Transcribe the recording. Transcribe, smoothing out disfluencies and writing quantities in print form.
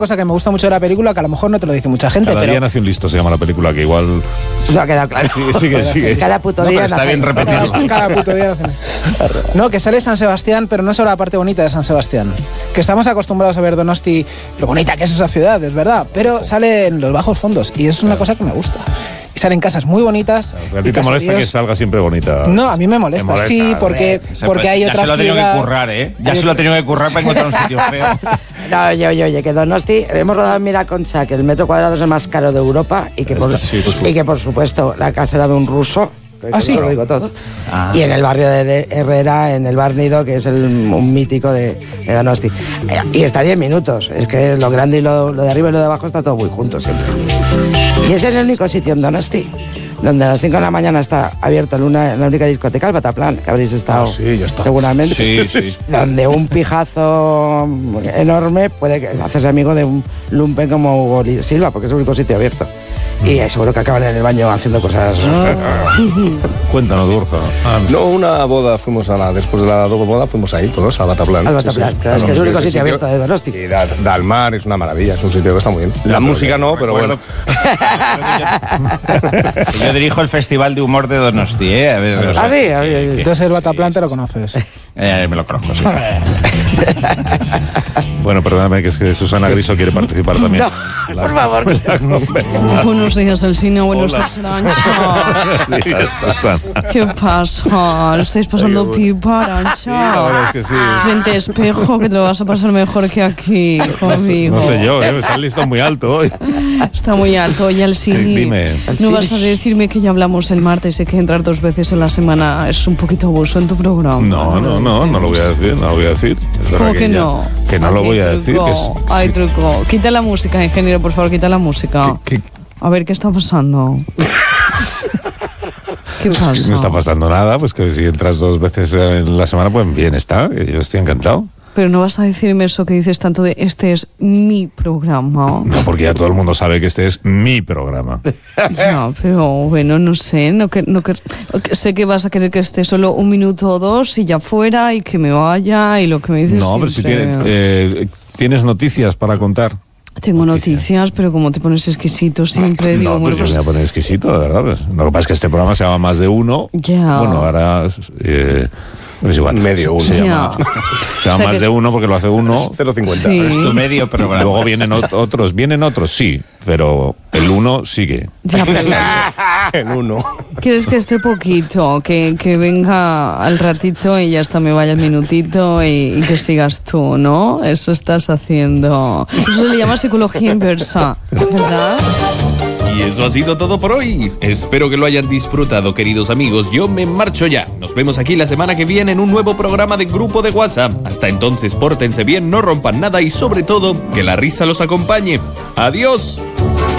cosa que me gusta mucho de la película, que a lo mejor no te lo dice mucha gente, Cada pero... día nace un listo, se llama la película, que igual... No ha quedado claro. Sigue. Cada puto día está bien repetirlo. Cada puto día hacen eso. No, que sale San Sebastián, pero no solo la parte bonita de San Sebastián. Que estamos acostumbrados a ver Donosti, lo bonita que es esa ciudad, es verdad, pero sale en los bajos fondos y es una cosa que me gusta. Y salen casas muy bonitas. ¿A ti te molesta que salga siempre bonita? No, a mí me molesta, sí, porque hay otra ciudad... Ya se lo ha tenido que currar, ¿eh? Ya se lo ha tenido que currar para encontrar un sitio feo. No, oye, que Donosti, hemos rodado en Miraconcha, que el metro cuadrado es el más caro de Europa y que por supuesto la casa era de un ruso. Sí. Lo digo todo. Y en el barrio de Herrera, en el Bar Nido, que es un mítico de Donosti. Y está a 10 minutos. Es que lo grande y lo de arriba y lo de abajo está todo muy junto siempre. Y es el único sitio en Donosti donde a las 5 de la mañana está abierto la única discoteca, el Bataplan, que habréis estado seguramente. Sí. Donde un pijazo enorme puede hacerse amigo de un lumpen como Hugo Silva, porque es el único sitio abierto. Y seguro que acaban en el baño haciendo cosas. Cuéntanos, Borja. No, una boda después de la boda fuimos ahí todos al Bataplan. Al Bataplan, claro, es que es el único sitio abierto de Donosti. Y da al mar, es una maravilla, es un sitio que está muy bien. La música no, pero bueno. Yo dirijo el Festival de Humor de Donosti, ¿eh? A ver, sí. Entonces el Bataplan te lo conoces. Me lo conozco, sí. Bueno, perdóname, que es que Susana Griso quiere participar también. No, por favor. Buenos días, Alsina. Buenos días, Arancha. Susana. ¿Qué pasa? ¿Lo estáis pasando pipa, Arancha? Sí, la verdad es que sí. Vente, espejo, que te lo vas a pasar mejor que aquí conmigo. No sé yo, está el listón muy alto hoy. Está muy alto. Y Alsina, Sí, dime. ¿no vas a decirme que ya hablamos el martes y que entrar 2 veces en la semana es un poquito abuso en tu programa? No lo voy a decir, no lo voy a decir. Es ¿Cómo verdad que ya- no? Que no lo voy a decir. Hay truco. Quita la música, ingeniero, por favor, quita la música. A ver, ¿qué está pasando? ¿Qué pasa? No está pasando nada, pues que si entras 2 veces en la semana, pues bien está, que yo estoy encantado. Pero no vas a decirme eso que dices tanto de este es mi programa. No, porque ya todo el mundo sabe que este es mi programa. Ya, pero bueno, no sé, sé que vas a querer que esté solo 1 minuto o 2 y ya fuera y que me vaya y lo que me dices. No, pero si siempre. tienes noticias para contar. Tengo noticias, pero como te pones exquisito siempre, digo, No, bueno, pues yo me voy a poner exquisito, de verdad. Pues. Lo que pasa es que este programa se llama Más de Uno. Ya. Bueno, ahora... es igual. Medio uno. Se llama O sea Más que- de Uno porque lo hace uno. 0,50. Sí. Es tu medio programa. Luego vienen otros. Vienen otros, sí. Pero el uno sigue. ya, pero El uno. ¿quieres que esté poquito? Que venga al ratito y ya hasta me vaya el minutito y que sigas tú, ¿no? Eso estás haciendo. Eso se le llama psicología inversa, ¿verdad? Y eso ha sido todo por hoy. Espero que lo hayan disfrutado, queridos amigos. Yo me marcho ya. Nos vemos aquí la semana que viene en un nuevo programa de Grupo de WhatsApp. Hasta entonces, pórtense bien, no rompan nada y sobre todo, que la risa los acompañe. ¡Adiós!